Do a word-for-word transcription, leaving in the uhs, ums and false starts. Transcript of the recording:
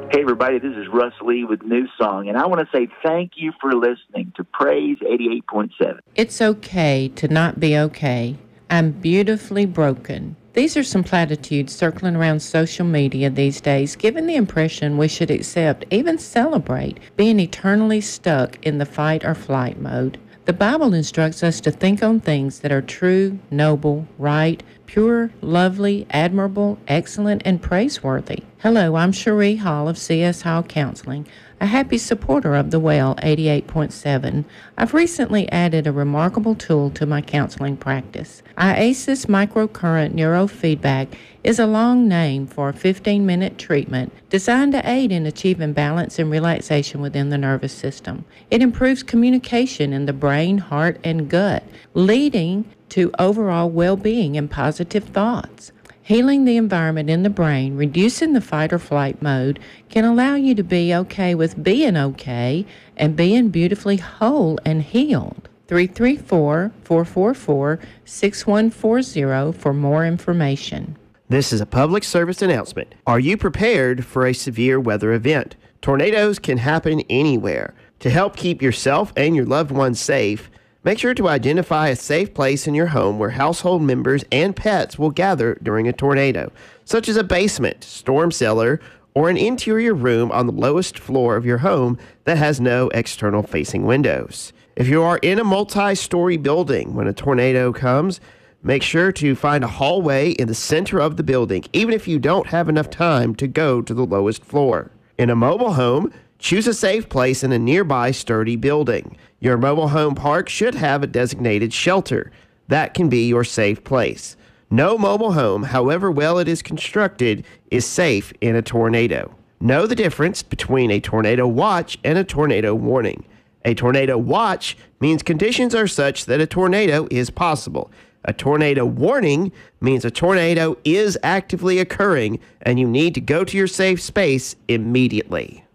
Hey, everybody, this is Russ Lee with New Song, and I want to say thank you for listening to Praise eighty-eight point seven. It's okay to not be okay. I'm beautifully broken. These are some platitudes circling around social media these days, giving the impression we should accept, even celebrate, being eternally stuck in the fight or flight mode. The Bible instructs us to think on things that are true, noble, right, pure, lovely, admirable, excellent, and praiseworthy. Hello, I'm Cherie Hall of C S Hall Counseling, a happy supporter of The Well eighty-eight point seven. I've recently added a remarkable tool to my counseling practice. IASIS Microcurrent Neurofeedback is a long name for a fifteen-minute treatment designed to aid in achieving balance and relaxation within the nervous system. It improves communication in the brain, heart, and gut, leading to overall well-being and positive thoughts. Healing the environment in the brain, reducing the fight or flight mode, can allow you to be okay with being okay and being beautifully whole and healed. three three four, four four four, six one four zero for more information. This is a public service announcement. Are you prepared for a severe weather event? Tornadoes can happen anywhere. To help keep yourself and your loved ones safe, make sure to identify a safe place in your home where household members and pets will gather during a tornado, such as a basement, storm cellar, or an interior room on the lowest floor of your home that has no external facing windows. If you are in a multi-story building when a tornado comes, make sure to find a hallway in the center of the building, even if you don't have enough time to go to the lowest floor. In a mobile home, choose a safe place in a nearby sturdy building. Your mobile home park should have a designated shelter. That can be your safe place. No mobile home, however well it is constructed, is safe in a tornado. Know the difference between a tornado watch and a tornado warning. A tornado watch means conditions are such that a tornado is possible. A tornado warning means a tornado is actively occurring and you need to go to your safe space immediately.